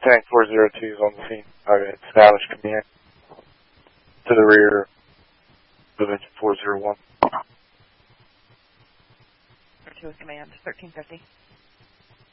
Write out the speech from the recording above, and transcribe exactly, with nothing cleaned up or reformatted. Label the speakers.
Speaker 1: Tank four zero two is on the scene. I've established command to the rear of engine four zero one.
Speaker 2: two with command, thirteen fifty.